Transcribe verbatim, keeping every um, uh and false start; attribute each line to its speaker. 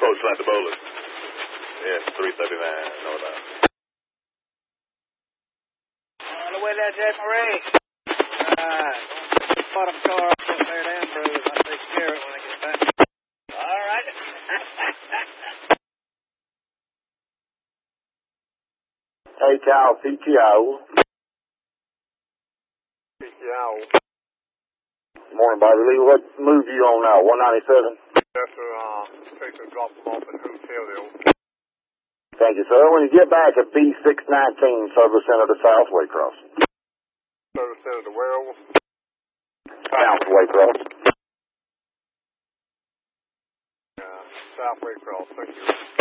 Speaker 1: Approach Atlanta Bowlers. Yes, three thirty-nine, no doubt.
Speaker 2: On the way down Jack Marie. Alright. Bottom car up there at Ambrose. I'll take care of it when I get back. Alright.
Speaker 3: Hey, Cal, P T O.
Speaker 4: P T O.
Speaker 3: Morning, Bobby Lee. What move you on now? one ninety-seven?
Speaker 4: Yes, sir. Uh, take to drop them off at Hotel Hill.
Speaker 3: Thank you, sir. When you get back at B six nineteen, Service Center to Southway Cross.
Speaker 4: Service Center to where?
Speaker 3: Southway Cross.
Speaker 4: Uh, Southway Cross. Thank you.